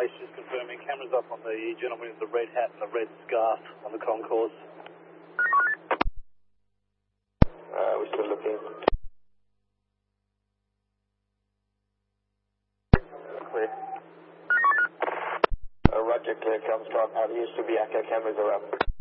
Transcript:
base, just confirming cameras up on the gentleman with the red hat and the red scarf on the concourse. We're still looking. Clear. Roger, clear, comes drop out. Used to be echo cameras are up.